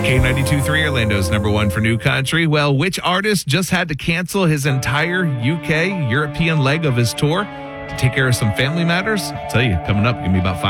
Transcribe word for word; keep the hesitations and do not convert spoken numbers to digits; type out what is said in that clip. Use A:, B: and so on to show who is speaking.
A: K ninety-two point three, Orlando's number one for new country. Well, which artist just had to cancel his entire U K, European leg of his tour to take care of some family matters? I'll tell you, coming up, give me about five.